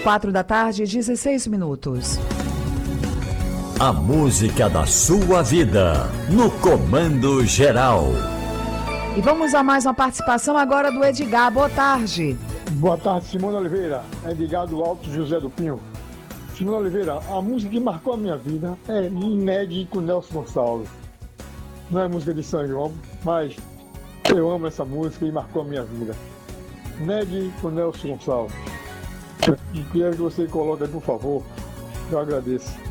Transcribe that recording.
4h16. A música da sua vida, no Comando Geral. E vamos a mais uma participação agora do Edgar. Boa tarde. Boa tarde, Simone Oliveira. Edgar do Alto José do Pinho. Simone Oliveira, a música que marcou a minha vida é Negue com Nelson Gonçalves. Não é música de São João, mas eu amo essa música e marcou a minha vida. Negue com Nelson Gonçalves. E quero que você coloque aí, por favor. Eu agradeço.